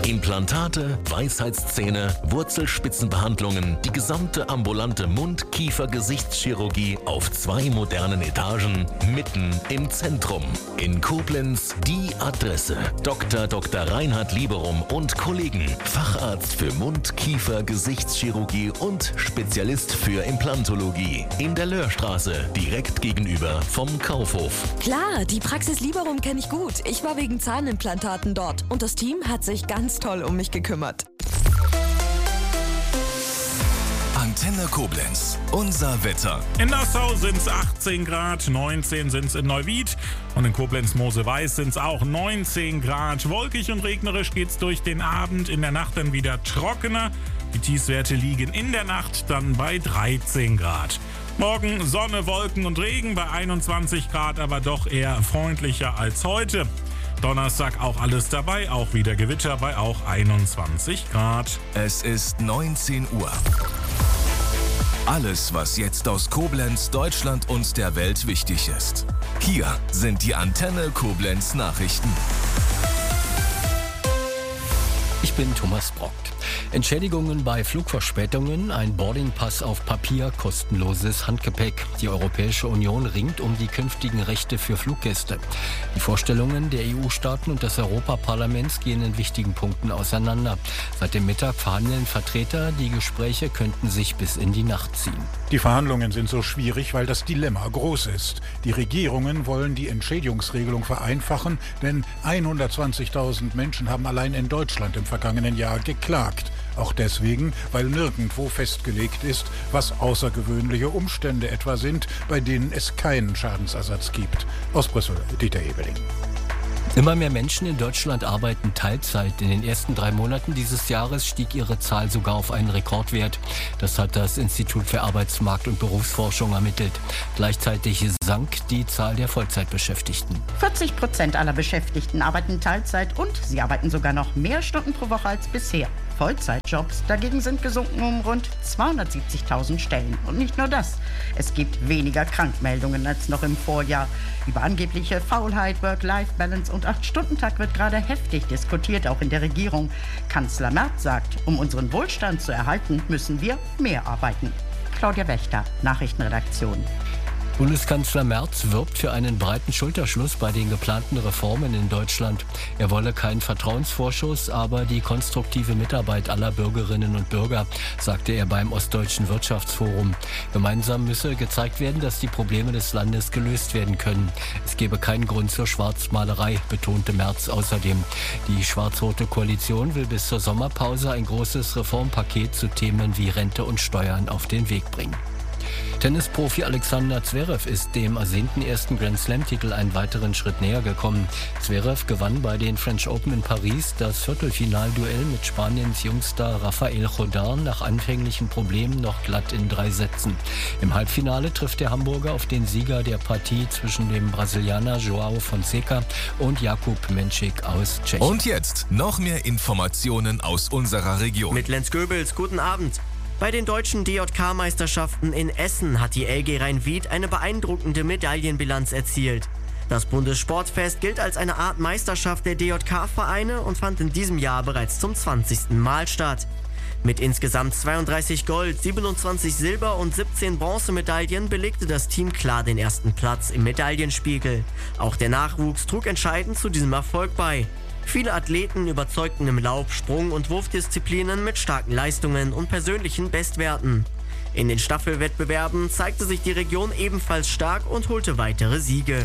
Implantate, Weisheitszähne, Wurzelspitzenbehandlungen, die gesamte ambulante Mund-Kiefer-Gesichtschirurgie auf 2 modernen Etagen, mitten im Zentrum. In Koblenz die Adresse. Dr. Reinhard Lieberum und Kollegen. Facharzt für Mund-Kiefer-Gesichtschirurgie und Spezialist für Implantologie. In der Löhrstraße, direkt gegenüber vom Kaufhof. Klar, die Praxis Lieberum kenne ich gut. Ich war wegen Zahnimplantaten dort und das Team hat sich ganz toll um mich gekümmert. Antenne Koblenz, unser Wetter. In Nassau sind es 18 Grad, 19 sind es in Neuwied und in Koblenz-Mosel-Weiß sind es auch 19 Grad. Wolkig und regnerisch geht's durch den Abend, in der Nacht dann wieder trockener. Die Tiefstwerte liegen in der Nacht dann bei 13 Grad. Morgen Sonne, Wolken und Regen bei 21 Grad, aber doch eher freundlicher als heute. Donnerstag auch alles dabei, auch wieder Gewitter bei auch 21 Grad. Es ist 19 Uhr. Alles, was jetzt aus Koblenz, Deutschland und der Welt wichtig ist. Hier sind die Antenne Koblenz Nachrichten. Ich bin Thomas Brockt. Entschädigungen bei Flugverspätungen, ein Boardingpass auf Papier, kostenloses Handgepäck. Die Europäische Union ringt um die künftigen Rechte für Fluggäste. Die Vorstellungen der EU-Staaten und des Europaparlaments gehen in wichtigen Punkten auseinander. Seit dem Mittag verhandeln Vertreter. Die Gespräche könnten sich bis in die Nacht ziehen. Die Verhandlungen sind so schwierig, weil das Dilemma groß ist. Die Regierungen wollen die Entschädigungsregelung vereinfachen, denn 120.000 Menschen haben allein in Deutschland im vergangenen Jahr geklagt. Auch deswegen, weil nirgendwo festgelegt ist, was außergewöhnliche Umstände etwa sind, bei denen es keinen Schadensersatz gibt. Aus Brüssel, Dieter Ebeling. Immer mehr Menschen in Deutschland arbeiten Teilzeit. In den ersten 3 Monaten dieses Jahres stieg ihre Zahl sogar auf einen Rekordwert. Das hat das Institut für Arbeitsmarkt- und Berufsforschung ermittelt. Gleichzeitig sank die Zahl der Vollzeitbeschäftigten. 40% aller Beschäftigten arbeiten Teilzeit und sie arbeiten sogar noch mehr Stunden pro Woche als bisher. Vollzeitjobs dagegen sind gesunken um rund 270.000 Stellen. Und nicht nur das. Es gibt weniger Krankmeldungen als noch im Vorjahr. Über angebliche Faulheit, Work-Life-Balance und 8-Stunden-Tag wird gerade heftig diskutiert, auch in der Regierung. Kanzler Merz sagt, um unseren Wohlstand zu erhalten, müssen wir mehr arbeiten. Claudia Wächter, Nachrichtenredaktion. Bundeskanzler Merz wirbt für einen breiten Schulterschluss bei den geplanten Reformen in Deutschland. Er wolle keinen Vertrauensvorschuss, aber die konstruktive Mitarbeit aller Bürgerinnen und Bürger, sagte er beim Ostdeutschen Wirtschaftsforum. Gemeinsam müsse gezeigt werden, dass die Probleme des Landes gelöst werden können. Es gebe keinen Grund zur Schwarzmalerei, betonte Merz außerdem. Die schwarz-rote Koalition will bis zur Sommerpause ein großes Reformpaket zu Themen wie Rente und Steuern auf den Weg bringen. Tennisprofi Alexander Zverev ist dem ersehnten ersten Grand-Slam-Titel einen weiteren Schritt näher gekommen. Zverev gewann bei den French Open in Paris das Viertelfinalduell mit Spaniens Jungstar Rafael Jordán nach anfänglichen Problemen noch glatt in 3 Sätzen. Im Halbfinale trifft der Hamburger auf den Sieger der Partie zwischen dem Brasilianer João Fonseca und Jakub Menšík aus Tschechien. Und jetzt noch mehr Informationen aus unserer Region. Mit Lenz Goebels, guten Abend. Bei den deutschen DJK-Meisterschaften in Essen hat die LG Rhein-Wied eine beeindruckende Medaillenbilanz erzielt. Das Bundessportfest gilt als eine Art Meisterschaft der DJK-Vereine und fand in diesem Jahr bereits zum 20. Mal statt. Mit insgesamt 32 Gold-, 27 Silber- und 17 Bronzemedaillen belegte das Team klar den ersten Platz im Medaillenspiegel. Auch der Nachwuchs trug entscheidend zu diesem Erfolg bei. Viele Athleten überzeugten im Lauf-, Sprung- und Wurfdisziplinen mit starken Leistungen und persönlichen Bestwerten. In den Staffelwettbewerben zeigte sich die Region ebenfalls stark und holte weitere Siege.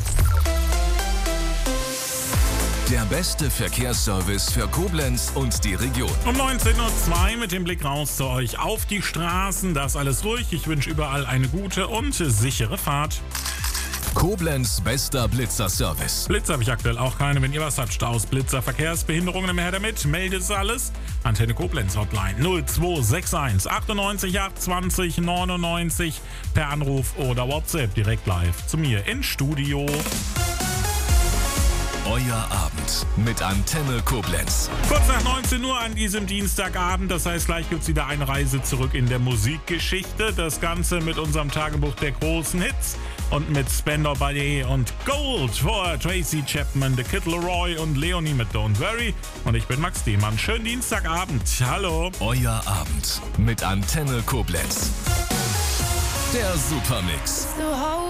Der beste Verkehrsservice für Koblenz und die Region. Um 19.02 Uhr mit dem Blick raus zu euch auf die Straßen. Da ist alles ruhig. Ich wünsche überall eine gute und sichere Fahrt. Koblenz bester Blitzer-Service. Blitzer habe ich aktuell auch keine. Wenn ihr was habt, Staus, Blitzer, Verkehrsbehinderungen, immer her damit. Meldet es alles. Antenne Koblenz Hotline 0261 98 820 99 per Anruf oder WhatsApp direkt live zu mir ins Studio. Euer Abend mit Antenne Koblenz. Kurz nach 19 Uhr an diesem Dienstagabend. Das heißt, gleich gibt es wieder eine Reise zurück in der Musikgeschichte. Das Ganze mit unserem Tagebuch der großen Hits. und mit Spandau Ballet und Gold vor Tracy Chapman, The Kid Laroi und Leonie mit Don't Worry. Und ich bin Max Diemann. Schönen Dienstagabend. Hallo. Euer Abend mit Antenne Koblenz. Der Supermix.